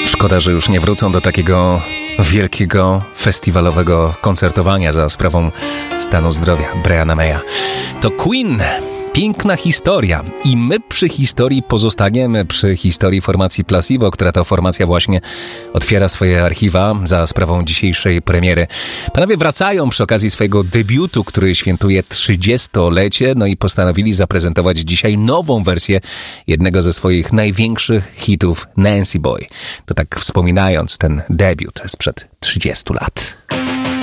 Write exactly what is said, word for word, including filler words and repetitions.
Szkoda, że już nie wrócą do takiego wielkiego festiwalowego koncertowania za sprawą stanu zdrowia Briana Maya. To Queen. Piękna historia i my przy historii pozostaniemy, przy historii formacji Placebo, która to formacja właśnie otwiera swoje archiwa za sprawą dzisiejszej premiery. Panowie wracają przy okazji swojego debiutu, który świętuje trzydziestolecie, no i postanowili zaprezentować dzisiaj nową wersję jednego ze swoich największych hitów, Nancy Boy. To tak wspominając ten debiut sprzed trzydziestu lat.